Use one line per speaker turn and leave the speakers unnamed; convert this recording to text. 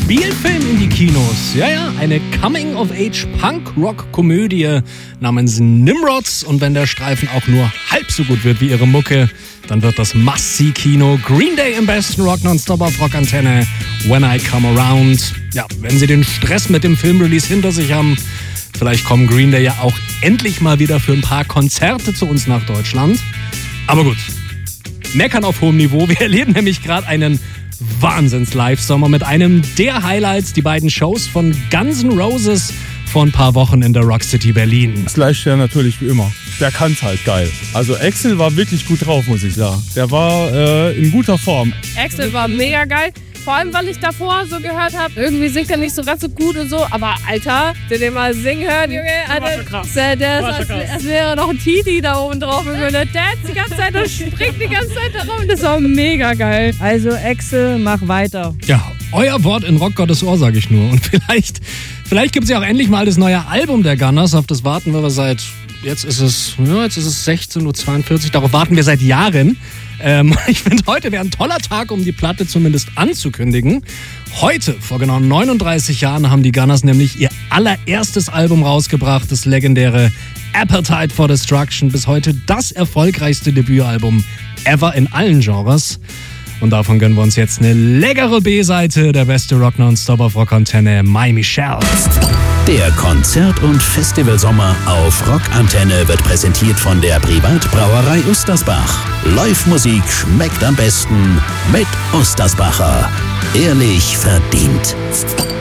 Spielfilm in die Kinos. Ja, eine Coming-of-Age-Punk-Rock-Komödie namens Nimrods. Und wenn der Streifen auch nur halb so gut wird wie ihre Mucke, dann wird das Must-See-Kino. Green Day im besten Rock nonstop auf Rockantenne. When I Come Around. Ja, wenn Sie den Stress mit dem Filmrelease hinter sich haben, vielleicht kommen Green Day ja auch endlich mal wieder für ein paar Konzerte zu uns nach Deutschland. Aber gut, meckern auf hohem Niveau. Wir erleben nämlich gerade einen Wahnsinns-Live-Sommer mit einem der Highlights, die beiden Shows von Guns N' Roses vor ein paar Wochen in der Rock City Berlin.
Slash ja natürlich wie immer. Der kann's halt geil. Also Axl war wirklich gut drauf, muss ich sagen. Der war in guter Form.
Axl war mega geil. Vor allem, weil ich davor so gehört habe, irgendwie singt er nicht so ganz so gut und so. Aber Alter, den mal singen hören, Junge, Alter, das wäre noch ein Titi da oben drauf. Der tanzt die ganze Zeit und springt die ganze Zeit da rum. Das war mega geil.
Also Axl, mach weiter.
Ja, euer Wort in Rock Gottes Ohr, sag ich nur. Und vielleicht gibt es ja auch endlich mal das neue Album der Gunners. Auf das warten wir seit, jetzt ist es 16:42 Uhr. Darauf warten wir seit Jahren. Ich finde, heute wäre ein toller Tag, um die Platte zumindest anzukündigen. Heute, vor genau 39 Jahren, haben die Gunners nämlich ihr allererstes Album rausgebracht, das legendäre Appetite for Destruction. Bis heute das erfolgreichste Debütalbum ever in allen Genres. Und davon gönnen wir uns jetzt eine leckere B-Seite, der beste Rock nonstop auf Rockantenne, My Michelle.
Der Konzert- und Festivalsommer auf Rockantenne wird präsentiert von der Privatbrauerei Ustersbach. Live-Musik schmeckt am besten mit Ustersbacher. Ehrlich verdient.